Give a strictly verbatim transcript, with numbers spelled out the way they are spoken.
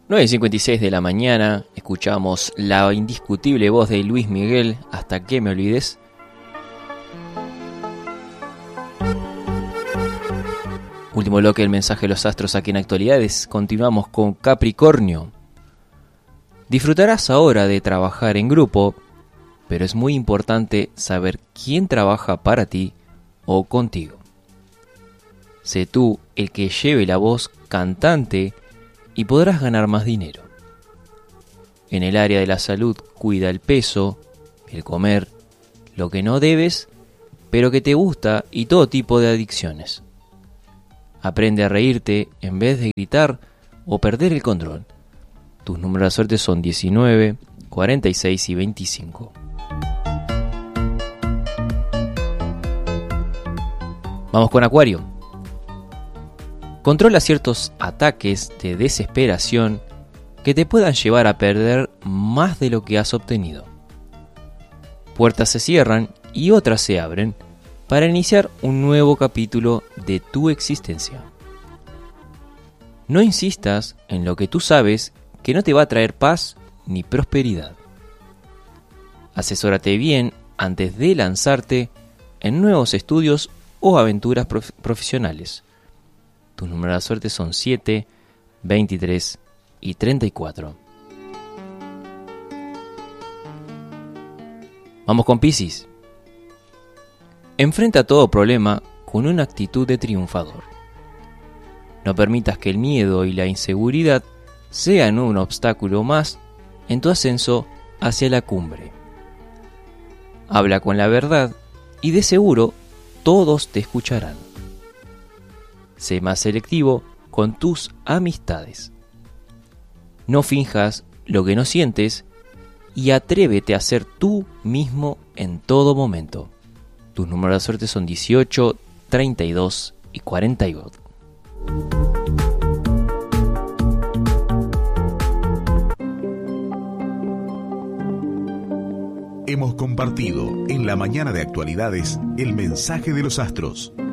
nueve y cincuenta y seis de la mañana, escuchamos la indiscutible voz de Luis Miguel, Hasta que me olvides. Último bloque del mensaje de los astros aquí en Actualidades. Continuamos con Capricornio. Disfrutarás ahora de trabajar en grupo, pero es muy importante saber quién trabaja para ti o contigo. Sé tú el que lleve la voz cantante y podrás ganar más dinero. En el área de la salud, cuida el peso, el comer, lo que no debes, pero que te gusta y todo tipo de adicciones. Aprende a reírte en vez de gritar o perder el control. Tus números de suerte son diecinueve, cuarenta y seis y veinticinco. Vamos con Acuario. Controla ciertos ataques de desesperación que te puedan llevar a perder más de lo que has obtenido. Puertas se cierran y otras se abren para iniciar un nuevo capítulo de tu existencia. No insistas en lo que tú sabes que no te va a traer paz ni prosperidad. Asesórate bien antes de lanzarte en nuevos estudios o aventuras prof- profesionales. Tus números de suerte son siete, veintitrés y treinta y cuatro. Vamos con Piscis. Enfrenta todo problema con una actitud de triunfador. No permitas que el miedo y la inseguridad sean un obstáculo más en tu ascenso hacia la cumbre. Habla con la verdad y de seguro todos te escucharán. Sé más selectivo con tus amistades. No finjas lo que no sientes y atrévete a ser tú mismo en todo momento. Tus números de suerte son dieciocho, treinta y dos y cuarenta y dos. Hemos compartido en la mañana de Actualidades el mensaje de los astros.